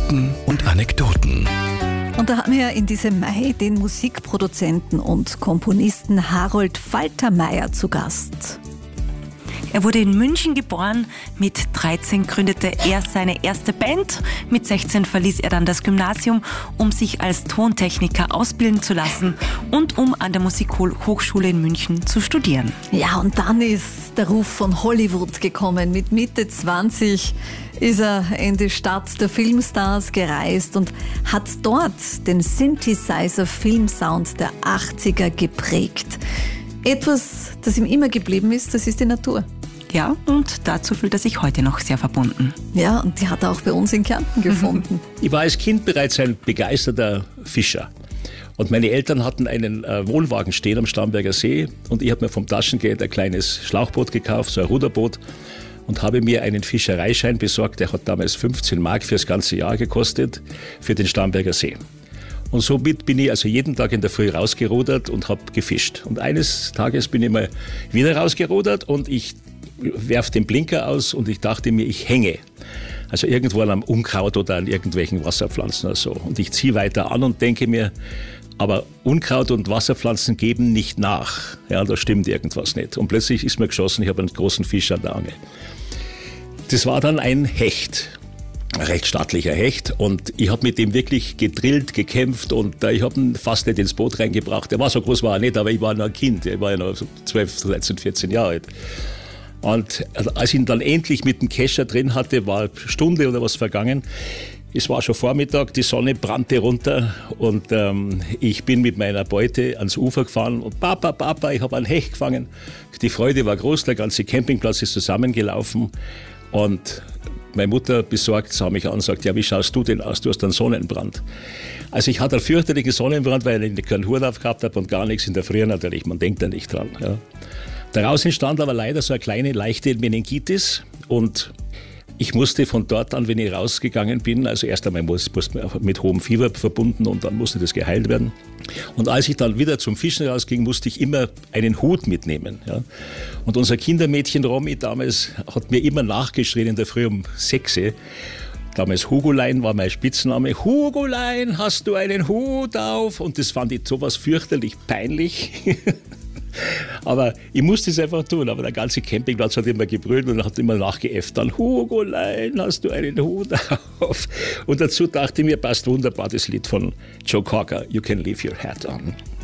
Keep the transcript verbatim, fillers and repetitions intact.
Geschichten und Anekdoten. Und da haben wir in diesem Mai den Musikproduzenten und Komponisten Harold Faltermeier zu Gast. Er wurde in München geboren, mit dreizehn gründete er seine erste Band, mit sechzehn verließ er dann das Gymnasium, um sich als Tontechniker ausbilden zu lassen und um an der Musikhochschule in München zu studieren. Ja, und dann ist der Ruf von Hollywood gekommen. Mit Mitte zwanzig ist er in die Stadt der Filmstars gereist und hat dort den Synthesizer-Filmsound der achtziger geprägt. Etwas, das ihm immer geblieben ist, das ist die Natur. Ja, und dazu fühlt er sich heute noch sehr verbunden. Ja, und die hat er auch bei uns in Kärnten gefunden. Ich war als Kind bereits ein begeisterter Fischer. Und meine Eltern hatten einen äh, Wohnwagen stehen am Starnberger See und ich habe mir vom Taschengeld ein kleines Schlauchboot gekauft, so ein Ruderboot, und habe mir einen Fischereischein besorgt. Der hat damals fünfzehn Mark fürs ganze Jahr gekostet für den Starnberger See. Und somit bin ich also jeden Tag in der Früh rausgerudert und habe gefischt. Und eines Tages bin ich mal wieder rausgerudert und ich werfe den Blinker aus und ich dachte mir, ich hänge. Also irgendwo an einem Unkraut oder an irgendwelchen Wasserpflanzen oder so. Und ich ziehe weiter an und denke mir, aber Unkraut und Wasserpflanzen geben nicht nach. Ja, da stimmt irgendwas nicht. Und plötzlich ist mir geschossen, ich habe einen großen Fisch an der Angel. Das war dann ein Hecht. Ein recht stattlicher Hecht, und ich habe mit dem wirklich gedrillt, gekämpft, und äh, ich habe ihn fast nicht ins Boot reingebracht. Der war so groß, war er nicht, aber ich war noch ein Kind, ich war ja noch so zwölf, dreizehn, vierzehn Jahre alt. Und als ich ihn dann endlich mit dem Kescher drin hatte, war eine Stunde oder was vergangen. Es war schon Vormittag, die Sonne brannte runter und ähm, ich bin mit meiner Beute ans Ufer gefahren und Papa, Papa, ich habe einen Hecht gefangen. Die Freude war groß, der ganze Campingplatz ist zusammengelaufen und meine Mutter besorgt sah mich an und sagt, ja, wie schaust du denn aus? Du hast einen Sonnenbrand. Also ich hatte einen fürchterlichen Sonnenbrand, weil ich keinen Hut aufgehabt habe und gar nichts in der Früh natürlich. Man denkt da nicht dran. Ja. Daraus entstand aber leider so eine kleine, leichte Meningitis und ich musste von dort an, wenn ich rausgegangen bin, also erst einmal muss, muss mit hohem Fieber verbunden und dann musste das geheilt werden. Und als ich dann wieder zum Fischen rausging, musste ich immer einen Hut mitnehmen. Ja. Und unser Kindermädchen Romy damals hat mir immer nachgeschrien in der Früh um sechs. Damals Hugolein war mein Spitzname. Hugolein, hast du einen Hut auf? Und das fand ich sowas fürchterlich peinlich. Aber ich musste es einfach tun. Aber der ganze Campingplatz hat immer gebrüllt und hat immer nachgeäfft. Dann, Hugolein, hast du einen Hut auf? Und dazu dachte ich mir, passt wunderbar das Lied von Joe Cocker, You Can Leave Your Hat On.